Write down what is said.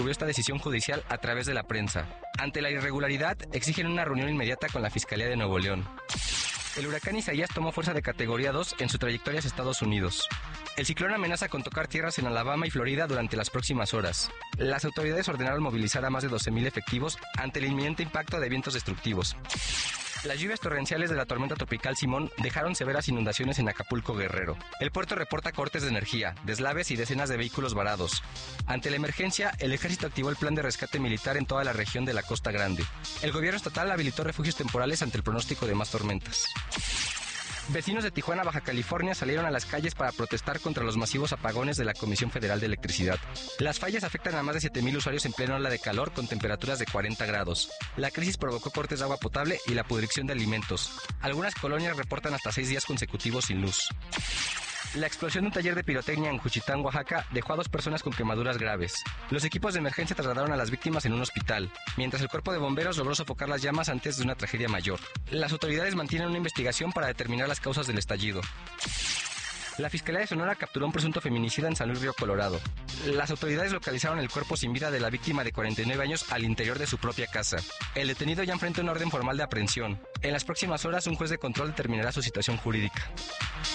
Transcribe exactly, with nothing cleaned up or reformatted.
esta decisión judicial a través de la prensa. Ante la irregularidad, exigen una reunión inmediata con la Fiscalía de Nuevo León. El huracán Isaías tomó fuerza de categoría dos en su trayectoria hacia Estados Unidos. El ciclón amenaza con tocar tierras en Alabama y Florida durante las próximas horas. Las autoridades ordenaron movilizar a más de doce mil efectivos ante el inminente impacto de vientos destructivos. Las lluvias torrenciales de la tormenta tropical Simón dejaron severas inundaciones en Acapulco, Guerrero. El puerto reporta cortes de energía, deslaves y decenas de vehículos varados. Ante la emergencia, el ejército activó el plan de rescate militar en toda la región de la Costa Grande. El gobierno estatal habilitó refugios temporales ante el pronóstico de más tormentas. Vecinos de Tijuana, Baja California, salieron a las calles para protestar contra los masivos apagones de la Comisión Federal de Electricidad. Las fallas afectan a más de siete mil usuarios en plena ola de calor con temperaturas de cuarenta grados. La crisis provocó cortes de agua potable y la pudrición de alimentos. Algunas colonias reportan hasta seis días consecutivos sin luz. La explosión de un taller de pirotecnia en Juchitán, Oaxaca, dejó a dos personas con quemaduras graves. Los equipos de emergencia trasladaron a las víctimas en un hospital, mientras el cuerpo de bomberos logró sofocar las llamas antes de una tragedia mayor. Las autoridades mantienen una investigación para determinar las causas del estallido. La Fiscalía de Sonora capturó a un presunto feminicida en San Luis Río Colorado. Las autoridades localizaron el cuerpo sin vida de la víctima de cuarenta y nueve años al interior de su propia casa. El detenido ya enfrenta una orden formal de aprehensión. En las próximas horas, un juez de control determinará su situación jurídica.